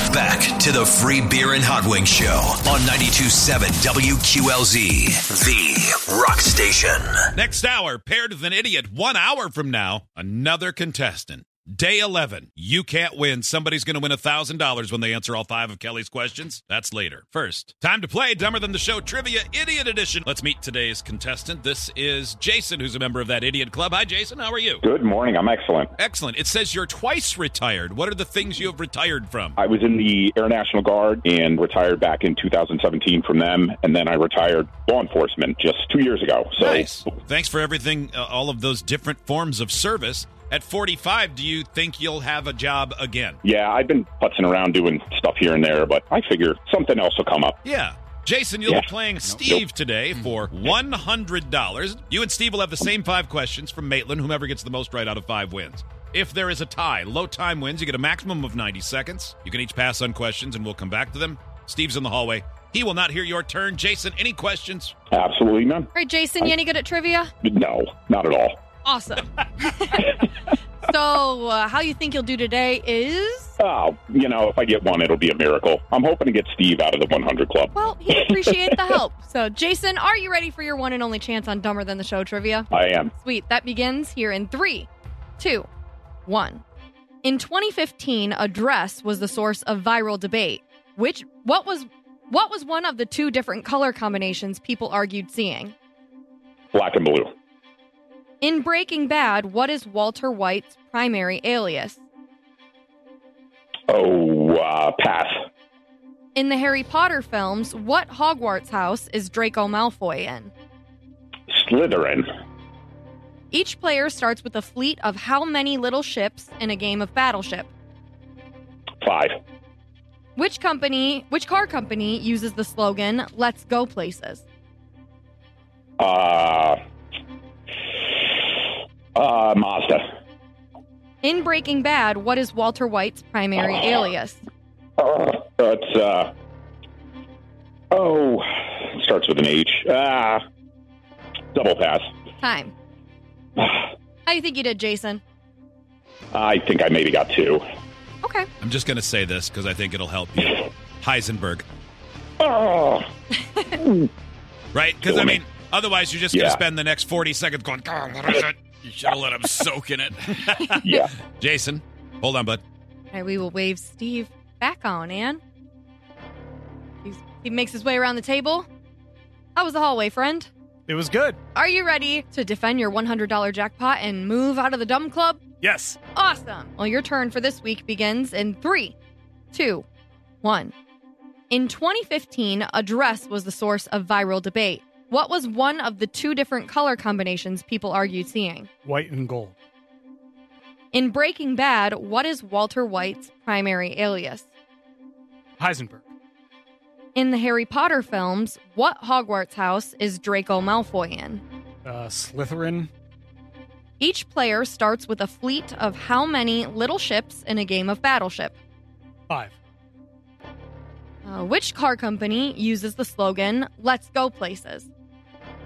Back to the Free Beer and Hot Wings Show on 92.7 WQLZ, the rock station. Next hour, paired with an idiot. 1 hour from now, another contestant. Day 11. You can't win. Somebody's going to win $1,000 when they answer all 5 of Kelly's questions. That's later. First, time to play Dumber Than the Show Trivia Idiot Edition. Let's meet today's contestant. This is Jason, who's a member of that Idiot Club. Hi, Jason. How are you? Good morning. I'm excellent. Excellent. It says you're twice retired. What are the things you have retired from? I was in the Air National Guard and retired back in 2017 from them, and then I retired law enforcement just 2 years ago. So, nice. Thanks for everything, all of those different forms of service. At 45, do you think you'll have a job again? Yeah, I've been putzing around doing stuff here and there, but I figure something else will come up. Yeah. Jason, you'll be playing Steve today for $100. You and Steve will have the same 5 questions from Maitland. Whomever gets the most right out of 5 wins. If there is a tie, low time wins. You get a maximum of 90 seconds. You can each pass on questions, and we'll come back to them. Steve's in the hallway. He will not hear your turn. Jason, any questions? Absolutely none. All right, Jason, you any good at trivia? No, not at all. Awesome. So, how you think you'll do today is? Oh, if I get one, it'll be a miracle. I'm hoping to get Steve out of the 100 Club. Well, he'd appreciate the help. So, Jason, are you ready for your one and only chance on Dumber Than the Show trivia? I am. Sweet. That begins here in 3, 2, 1. In 2015, a dress was the source of viral debate. What was one of the 2 different color combinations people argued seeing? Black and blue. In Breaking Bad, what is Walter White's primary alias? Pass. In the Harry Potter films, what Hogwarts house is Draco Malfoy in? Slytherin. Each player starts with a fleet of how many little ships in a game of Battleship? 5. Which car company uses the slogan, "Let's go places"? Mazda. In Breaking Bad, what is Walter White's primary alias? It starts with an H. Double pass. Time. How do you think you did, Jason? I think I maybe got 2. Okay. I'm just going to say this because I think it'll help you. Heisenberg. Oh. Right? Because, otherwise you're just going to spend the next 40 seconds going, what is it? You should have let him soak in it. Yeah. Jason, hold on, bud. All right, we will wave Steve back on, Ann. He makes his way around the table. How was the hallway, friend? It was good. Are you ready to defend your $100 jackpot and move out of the dumb club? Yes. Awesome. Well, your turn for this week begins in 3, 2, 1. In 2015, a dress was the source of viral debate. What was one of the 2 different color combinations people argued seeing? White and gold. In Breaking Bad, what is Walter White's primary alias? Heisenberg. In the Harry Potter films, what Hogwarts house is Draco Malfoy in? Slytherin. Each player starts with a fleet of how many little ships in a game of Battleship? 5. Which car company uses the slogan, "Let's go places"?